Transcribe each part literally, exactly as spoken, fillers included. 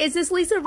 is this Lisa?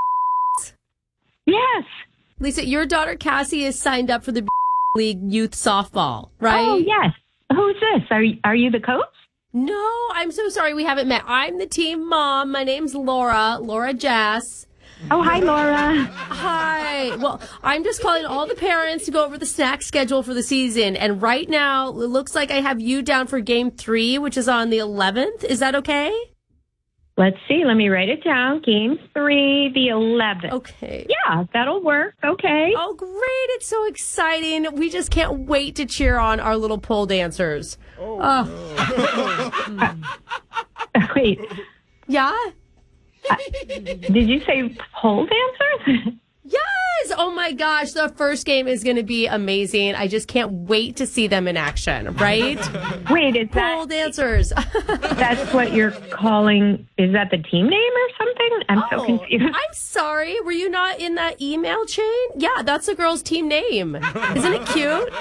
Yes. Lisa, your daughter Cassie is signed up for the League Youth Softball, right? Oh, yes. Who's this? Are you, are you the coach? No, I'm so sorry we haven't met. I'm the team mom. My name's Laura, Laura Jass. Oh, hi, Laura. Hi. Well, I'm just calling all the parents to go over the snack schedule for the season. And right now, it looks like I have you down for game three, which is on the eleventh. Is that okay? Let's see. Let me write it down. Game three, the eleventh. Okay. Yeah, that'll work. Okay. Oh, great. It's so exciting. We just can't wait to cheer on our little pole dancers. Oh. oh. Wait. Yeah? Uh, did you say pole dancers? Yes! Oh my gosh, the first game is going to be amazing. I just can't wait to see them in action, right? Wait, is that... Pole dancers. That's what you're calling... Is that the team name or something? I'm oh, so confused. I'm sorry. Were you not in that email chain? Yeah, that's the girl's team name. Isn't it cute?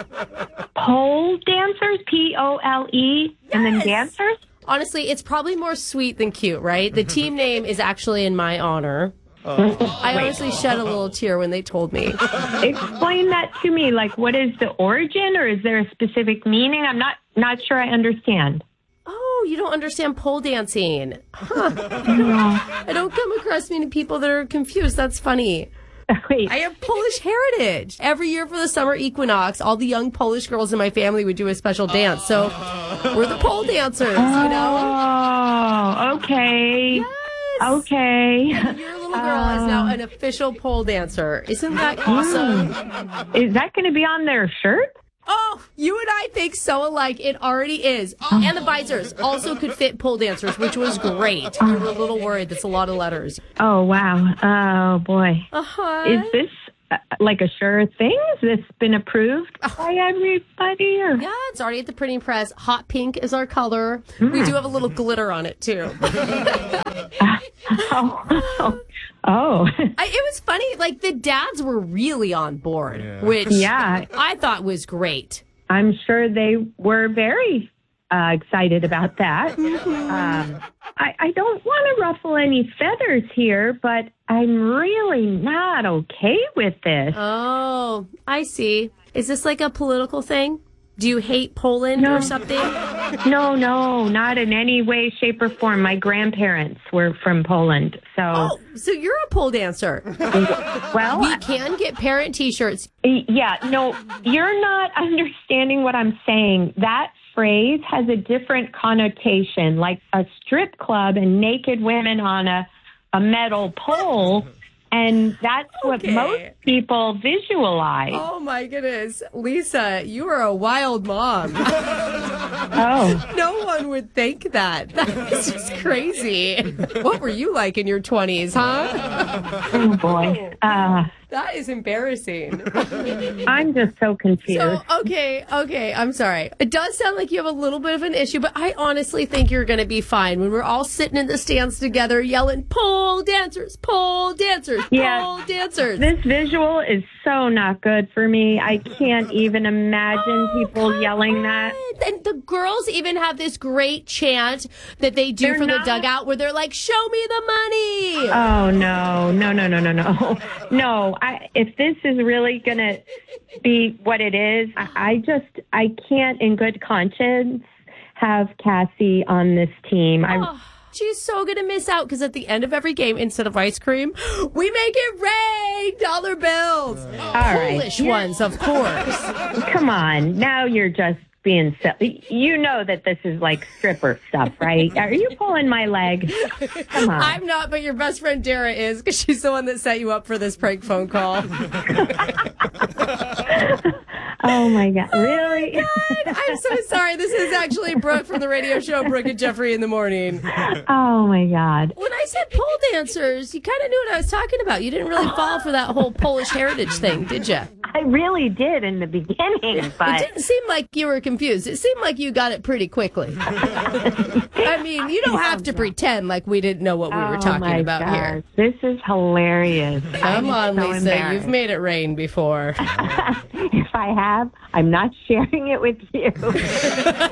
Pole dancers? P O L E? Yes. And then dancers? Honestly, it's probably more sweet than cute, right? The team name is actually in my honor. Oh. I honestly shed a little tear when they told me. Explain that to me. Like, what is the origin, or is there a specific meaning? I'm not not sure I understand. Oh, you don't understand pole dancing. Huh. No. I don't come across many people that are confused. That's funny. Wait. I have Polish heritage. Every year for the summer equinox, all the young Polish girls in my family would do a special dance. So we're the pole dancers, oh, you know? Oh, okay. Yes. Okay. And your little girl uh, is now an official pole dancer. Isn't that awesome? Is that going to be on their shirt? Oh, you and I think so alike. It already is. Oh, and the visors also could fit pole dancers, which was great. We were a little worried. That's a lot of letters. Oh, wow. Oh, boy. Uh-huh. Is this uh, like a sure thing? Has this been approved by everybody? Or? Yeah, it's already at the printing press. Hot pink is our color. Mm. We do have a little glitter on it, too. uh, oh, oh. Oh. I, it was funny. Like, the dads were really on board, yeah. which yeah. I thought was great. I'm sure they were very uh, excited about that. Mm-hmm. Um, I, I don't want to ruffle any feathers here, but I'm really not okay with this. Oh, I see. Is this like a political thing? Do you hate Poland no. or something? No, no, not in any way, shape, or form. My grandparents were from Poland, so... Oh, so you're a pole dancer. Well... We can get parent T-shirts. Yeah, no, you're not understanding what I'm saying. That phrase has a different connotation, like a strip club and naked women on a, a metal pole... And that's okay. what most people visualize. Oh, my goodness. Lisa, you are a wild mom. Oh. No one would think that. That's just crazy. What were you like in your twenties, huh? Oh, boy. Uh, that is embarrassing. I'm just so confused. So, okay, okay, I'm sorry. It does sound like you have a little bit of an issue, but I honestly think you're going to be fine when we're all sitting in the stands together yelling, pole dancers, pole dancers, yeah. pole dancers. This visual is so not good for me. I can't even imagine oh, people yelling on. that. And the girls even have this great chant that they do they're from not... the dugout where they're like, show me the money. Oh, no, no, no, no, no, no. No, I, if this is really going to be what it is, I, I just, I can't in good conscience have Cassie on this team. I. Oh. She's so going to miss out because at the end of every game, instead of ice cream, we make it rain dollar bills. Uh, Polish right. ones, of course. Come on. Now you're just being silly. You know that this is like stripper stuff, right? Are you pulling my leg? Come on. I'm not, but your best friend Dara is because she's the one that set you up for this prank phone call. Oh, my God. Really? Oh my God. I'm so sorry. This is actually Brooke from the radio show Brooke and Jeffrey in the Morning. Oh, my God. When I said pole dancers, you kind of knew what I was talking about. You didn't really fall for that whole Polish heritage thing, did you? I really did in the beginning, but... It didn't seem like you were confused. It seemed like you got it pretty quickly. I mean, you don't have to pretend like we didn't know what we were talking oh about gosh. here. This is hilarious. Come on, so Lisa. You've made it rain before. If I have, I'm not sharing it with you.